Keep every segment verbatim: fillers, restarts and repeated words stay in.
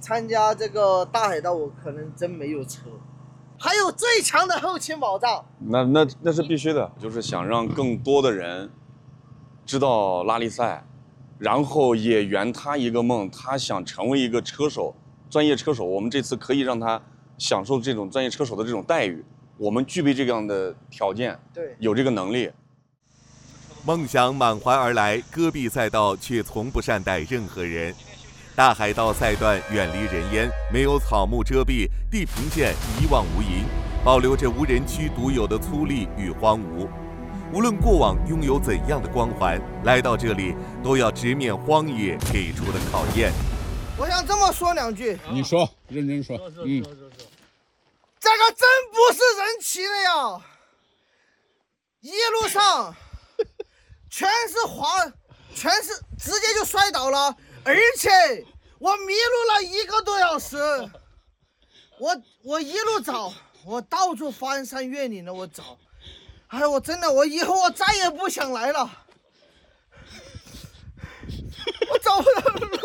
参加这个大海道，我可能真没有车。还有最强的后勤保障， 那那那是必须的，就是想让更多的人知道拉力赛，然后也圆他一个梦，他想成为一个车手，专业车手。我们这次可以让他享受这种专业车手的这种待遇，我们具备这样的条件， 对， 有这个能力。 梦想满怀而来，戈壁赛道却从不善待任何人。大海道赛段远离人烟，没有草木遮蔽，地平线一望无垠，保留着无人区独有的粗粝与荒芜。无论过往拥有怎样的光环，来到这里都要直面荒野给出的考验。 我想这么说两句。 你说，认真说。嗯， 这个真不是人骑的呀，一路上全是滑，全是直接就摔倒了，而且我迷路了一个多小时。我我一路找，我到处翻山越岭的我找。哎，我真的，我以后我再也不想来了。我找不到路。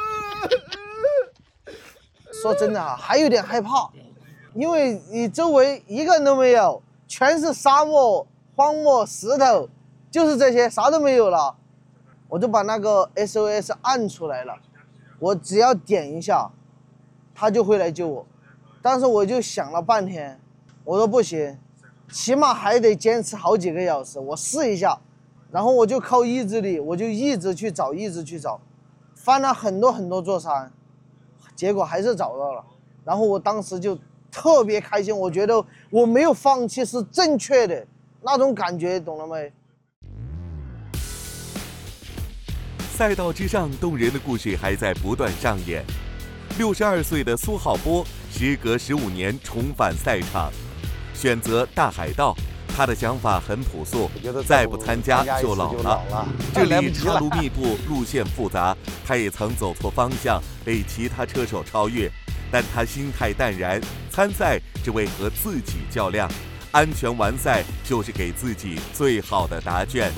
说真的啊，还有点害怕，因为你周围一个人都没有，全是沙漠、荒漠、石头，就是这些，啥都没有了。我就把那个 S O S 按出来了，我只要点一下，他就会来救我。但是我就想了半天，我说不行。起码还得坚持好几个小时，我试一下，然后我就靠意志力，我就一直去找，一直去找，翻了很多很多座山，结果还是找到了。然后我当时就特别开心，我觉得我没有放弃是正确的，那种感觉，懂了没？ 赛道之上动人的故事还在不断上演。六十二岁的苏浩波，时隔十五年重返赛场。选择大海道，他的想法很朴素，再不参加就老了。这里岔路密布，路线复杂，他也曾走错方向，被其他车手超越，但他心态淡然，参赛只为和自己较量，安全完赛就是给自己最好的答卷。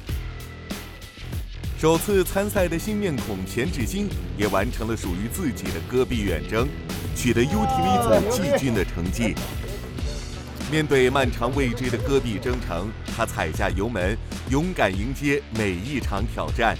首次参赛的新面孔钱志新也完成了属于自己的戈壁远征，取得 U T V 组季军的成绩。面对漫长未知的戈壁征程，他踩下油门，勇敢迎接每一场挑战。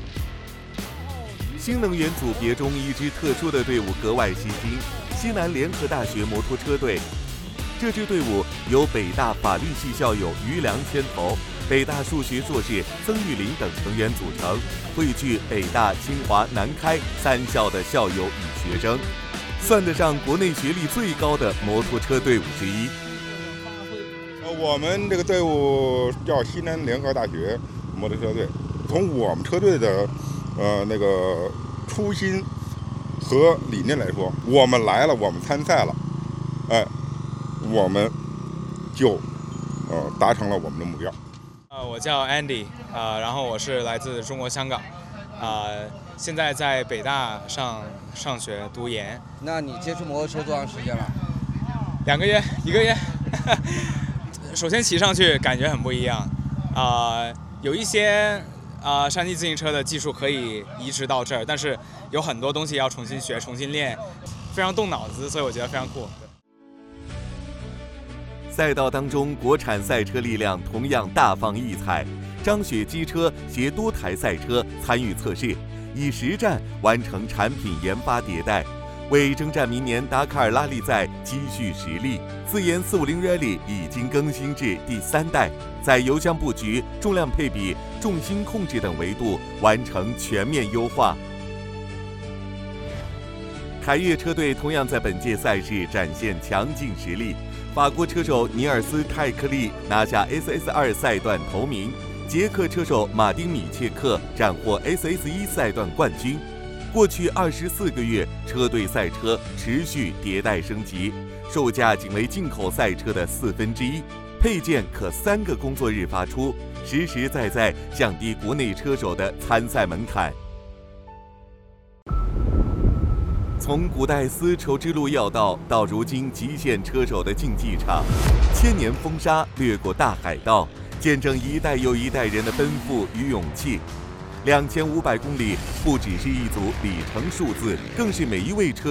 新能源组别中一支特殊的队伍格外吸睛——西南联合大学摩托车队。这支队伍由北大法律系校友于良牵头，北大数学硕士曾玉林等成员组成，汇聚北大、清华、南开三校的校友与学生，算得上国内学历最高的摩托车队伍之一。 我们这个队伍叫西南联合大学摩托车队。从我们车队的呃那个初心和理念来说，我们来了，我们参赛了，哎，我们就呃达成了我们的目标。 呃，我叫 Andy， 啊、呃，然后我是来自中国香港，啊、呃，现在在北大上上学读研。 那你接触摩托车多长时间了？ 两个月，一个月。首先骑上去感觉很不一样，啊、呃，有一些啊、呃、山地自行车的技术可以移植到这儿，但是有很多东西要重新学、重新练，非常动脑子，所以我觉得非常酷。 赛道当中，国产赛车力量同样大放异彩。张雪机车携多台赛车参与测试，以实战完成产品研发迭代，为征战明年达喀尔拉力赛积蓄实力。自研四五零 Rally 已经更新至第三代，在油箱布局、重量配比、重心控制等维度完成全面优化。凯越车队同样在本届赛事展现强劲实力，法国车手尼尔斯·泰克利拿下 S S 二 赛段头名，捷克车手马丁·米切克斩获 S S 一 赛段冠军。过去二十四个月，车队赛车持续迭代升级，售价仅为进口赛车的四分之一，配件可三个工作日发出，实实在在降低国内车手的参赛门槛。从古代丝绸之路要道到如今极限车手的竞技场，千年风沙掠过大海道，见证一代又一代人的奔赴与勇气。两千五百公里不只是一组里程数字，更是每一位车